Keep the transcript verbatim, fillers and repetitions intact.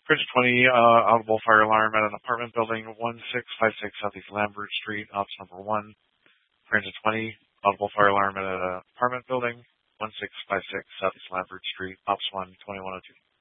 Bridge twenty, uh, audible fire alarm at an apartment building, one six five six Southeast Lambert Street, ops number one. Bridge twenty, audible fire alarm at an apartment building, one six five six Southeast Lambert Street, ops one, twenty-one oh two.